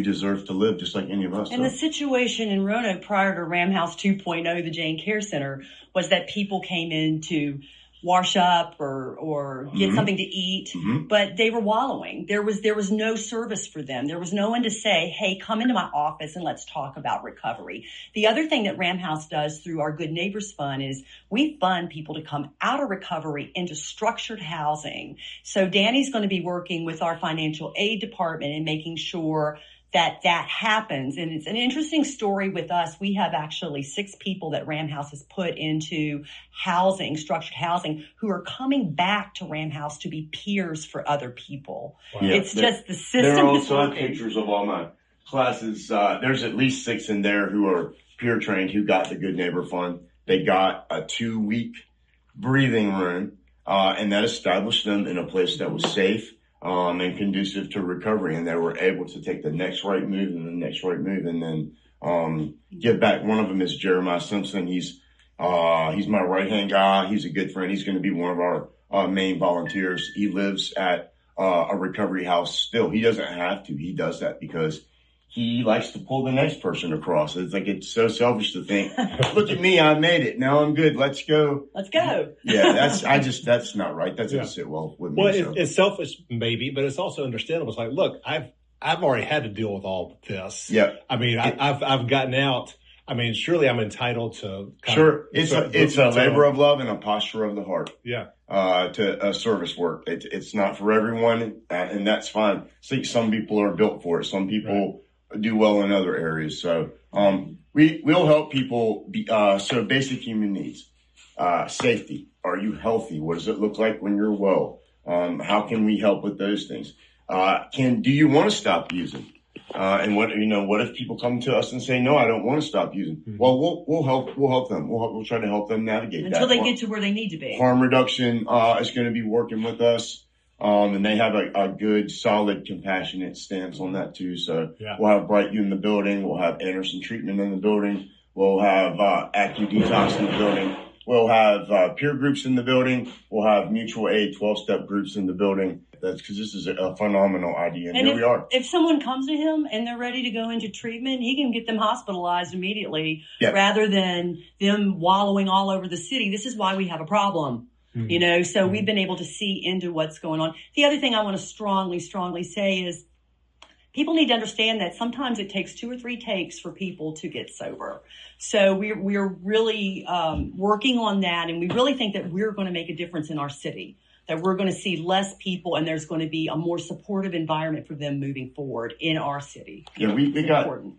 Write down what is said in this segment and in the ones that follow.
deserve to live just like any of us. And the situation in Roanoke prior to Ram House 2.0, the Jane Care Center, was that people came in to wash up or get something to eat, but they were wallowing. There was no service for them. There was no one to say, hey, come into my office and let's talk about recovery. The other thing that Ram House does through our Good Neighbors Fund is we fund people to come out of recovery into structured housing. So Danny's going to be working with our financial aid department and making sure that happens. And it's an interesting story with us. We have actually 6 people that Ram House has put into housing, structured housing, who are coming back to Ram House to be peers for other people. Wow. Yeah, it's just the system. There are also pictures of all my classes. There's at least 6 in there who are peer trained, who got the Good Neighbor Fund. They got a 2-week breathing room, and that established them in a place that was safe and conducive to recovery, and they were able to take the next right move and the next right move, and then give back. One of them is Jeremiah Simpson. He's my right hand guy. He's a good friend. He's going to be one of our main volunteers. He lives at a recovery house still. He doesn't have to. He does that because he likes to pull the next person across. It's like, it's so selfish to think, look at me, I made it. Now I'm good. Let's go. Let's go. Yeah, that's not right. That doesn't sit well with me. Well, it's selfish maybe, but it's also understandable. It's like, look, I've already had to deal with all this. Yeah. I mean, I've gotten out. I mean, surely I'm entitled to. It's a labor of love and a posture of the heart. Yeah. To service work. It's not for everyone, and that's fine. I think some people are built for it. Some people do well in other areas. So, we'll help people so basic human needs, safety. Are you healthy? What does it look like when you're well? How can we help with those things? Do you want to stop using? And what if people come to us and say, no, I don't want to stop using? Mm-hmm. Well, we'll help them. We'll try to help them navigate until they get to where they need to be. Harm reduction, is going to be working with us. And they have a good, solid, compassionate stance on that too. So we'll have Brightview in the building. We'll have Anderson Treatment in the building. We'll have Active Detox in the building. We'll have peer groups in the building. We'll have mutual aid 12-step groups in the building. That's because this is a phenomenal idea. And here we are. If someone comes to him and they're ready to go into treatment, he can get them hospitalized immediately rather than them wallowing all over the city. This is why we have a problem. So we've been able to see into what's going on. The other thing I want to strongly say is people need to understand that sometimes it takes 2 or 3 takes for people to get sober. So we're really working on that, and we really think that we're going to make a difference in our city, that we're going to see less people, and there's going to be a more supportive environment for them moving forward in our city. Yeah, we've been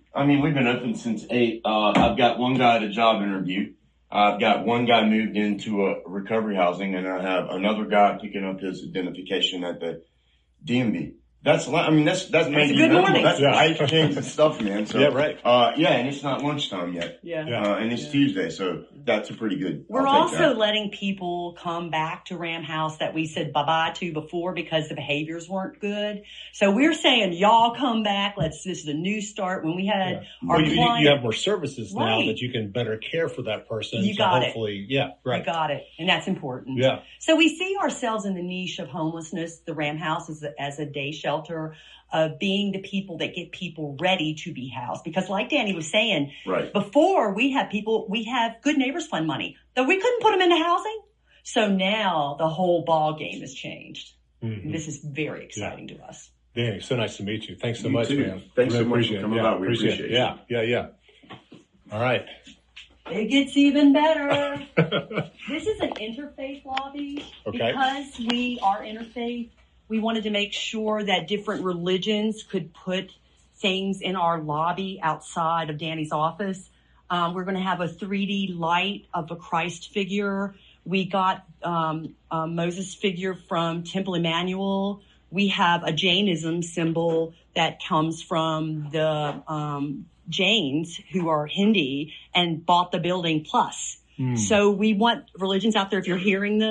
open since 8. I've got one guy at a job interview. I've got one guy moved into a recovery housing, and I have another guy picking up his identification at the DMV. That's maybe a good morning. That's life-changing stuff, man. So, and it's not lunchtime yet. And it's Tuesday, so that's a pretty good. We're also letting people come back to Ram House that we said bye-bye to before because the behaviors weren't good. So we're saying, y'all come back. This is a new start. When we had our client, you have more services now that you can better care for that person. You got it. You got it. And that's important. Yeah. So we see ourselves in the niche of homelessness. The Ram House as a day shelter, being the people that get people ready to be housed. Because like Danny was saying, before we have Good Neighbors Fund money, though we couldn't put them into housing. So now the whole ball game has changed. Mm-hmm. This is very exciting to us. Danny, so nice to meet you. Thanks so much, man. Thanks so much for coming out. We appreciate it. Yeah. All right. It gets even better. This is an interfaith lobby. Because we are interfaith. We wanted to make sure that different religions could put things in our lobby outside of Danny's office. We're going to have a 3D light of a Christ figure. We got a Moses figure from Temple Emmanuel. We have a Jainism symbol that comes from the Jains, who are Hindi, and bought the building plus. So we want religions out there, if you're hearing this,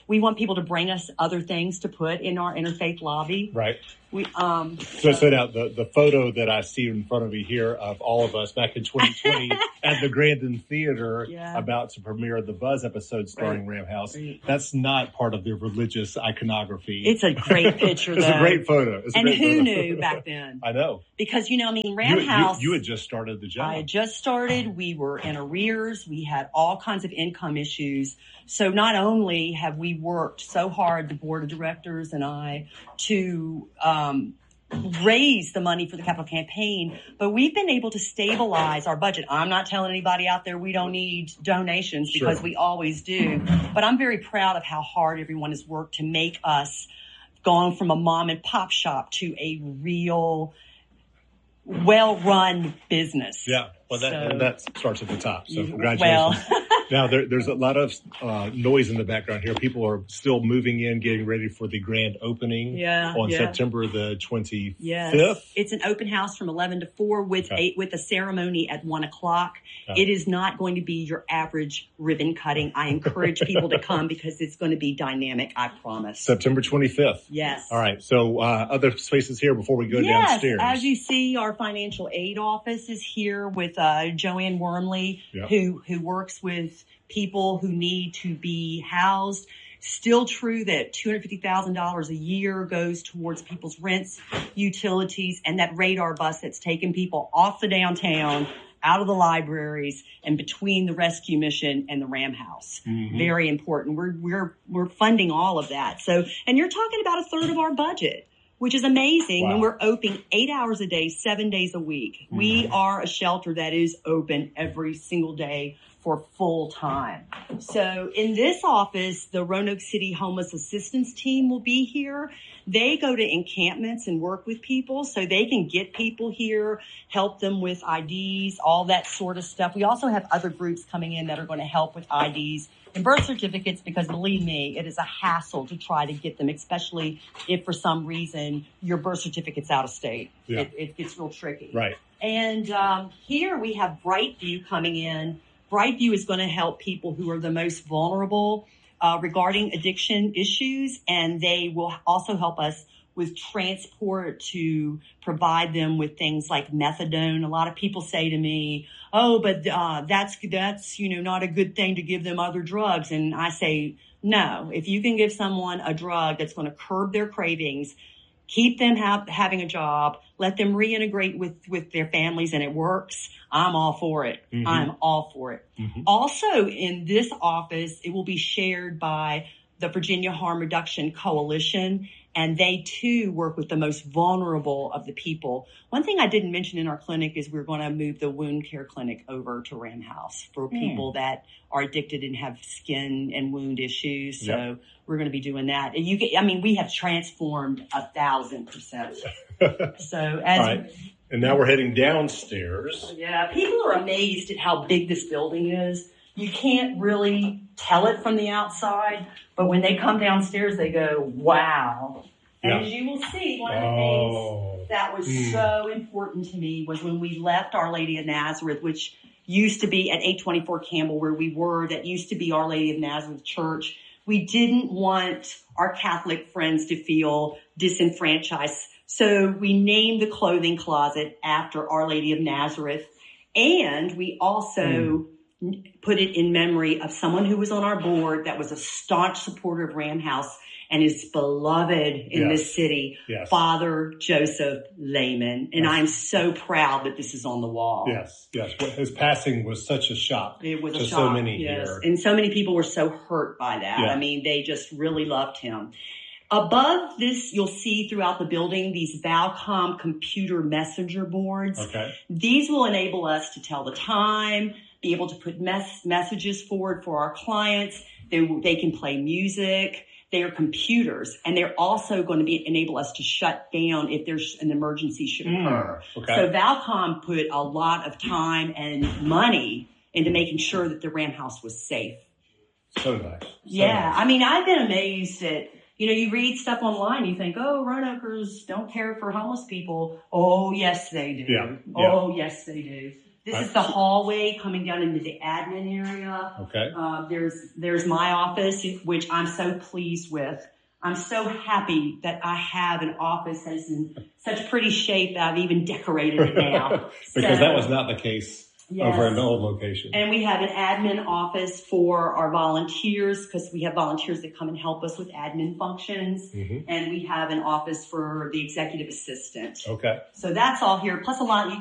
We want people to bring us other things to put in our interfaith lobby. Right. We So now the photo that I see in front of me here of all of us back in 2020 at the Grandin Theater about to premiere the Buzz episode starring Ram House. Right. That's not part of their religious iconography. It's a great picture, It's though. a great photo. Who knew back then? I know. Because, Ram House. You had just started the job. I had just started. We were in arrears. We had all kinds of income issues. So not only have we worked so hard, the board of directors and I, to raise the money for the capital campaign, but we've been able to stabilize our budget. I'm not telling anybody out there we don't need donations because we always do. But I'm very proud of how hard everyone has worked to make us gone from a mom and pop shop to a real well-run business. Yeah, well, that starts at the top. So congratulations. Well, now there's a lot of noise in the background here. People are still moving in, getting ready for the grand opening on September the 25th. Yes. It's an open house from 11 to 4 with a ceremony at 1 o'clock. It is not going to be your average ribbon cutting. I encourage people to come because it's going to be dynamic, I promise. September 25th. Yes. All right. So other spaces here before we go downstairs. As you see, our financial aid office is here with Joanne Wormley, who works with people who need to be housed. Still true that $250,000 a year goes towards people's rents, utilities, and that radar bus that's taking people off the downtown, out of the libraries, and between the rescue mission and the Ram House. Mm-hmm. Very important. We're funding all of that. So, and you're talking about a third of our budget, which is amazing when we're open 8 hours a day, 7 days a week. Mm-hmm. We are a shelter that is open every single day for full time. So in this office, the Roanoke City Homeless Assistance Team will be here. They go to encampments and work with people so they can get people here, help them with IDs, all that sort of stuff. We also have other groups coming in that are going to help with IDs and birth certificates because believe me, it is a hassle to try to get them, especially if for some reason your birth certificate's out of state. Yeah. It gets real tricky. Right. And here we have Brightview coming in. Brightview is going to help people who are the most vulnerable regarding addiction issues, and they will also help us with transport to provide them with things like methadone. A lot of people say to me, "Oh, but that's not a good thing to give them other drugs." And I say, no. If you can give someone a drug that's going to curb their cravings, keep them having a job, let them reintegrate with their families, and it works, I'm all for it. Mm-hmm. I'm all for it. Mm-hmm. Also, in this office, it will be shared by the Virginia Harm Reduction Coalition, and they, too, work with the most vulnerable of the people. One thing I didn't mention in our clinic is we're going to move the wound care clinic over to Ram House for people that are addicted and have skin and wound issues. So we're going to be doing that. And we have transformed 1,000%. So as all right. And now we're heading downstairs. Yeah, people are amazed at how big this building is. You can't really tell it from the outside, but when they come downstairs, they go, wow. And as you will see, one of the things that was so important to me was when we left Our Lady of Nazareth, which used to be at 824 Campbell, where we were, that used to be Our Lady of Nazareth Church. We didn't want our Catholic friends to feel disenfranchised. So we named the clothing closet after Our Lady of Nazareth. And we also put it in memory of someone who was on our board that was a staunch supporter of Ram House and is beloved in this city, Father Joseph Lehman. And I'm so proud that this is on the wall. Yes. His passing was such a shock. It was a shock. So many here. And so many people were so hurt by that. Yeah. I mean, they just really loved him. Above this, you'll see throughout the building these Valcom computer messenger boards. Okay. These will enable us to tell the time, be able to put messages forward for our clients. They can play music. They are computers, and they're also going to enable us to shut down if there's an emergency should occur. Okay. So Valcom put a lot of time and money into making sure that the Ram House was safe. So nice. Nice. I mean, I've been amazed at, you read stuff online, you think, oh, Roanokers don't care for homeless people. Oh, yes, they do. Yeah. Oh, yes, they do. This is the hallway coming down into the admin area. Okay. There's my office, which I'm so pleased with. I'm so happy that I have an office that's in such pretty shape that I've even decorated it now. Because that was not the case over in the old location. And we have an admin office for our volunteers, because we have volunteers that come and help us with admin functions. And we have an office for the executive assistant. Okay. So that's all here. Plus a lot,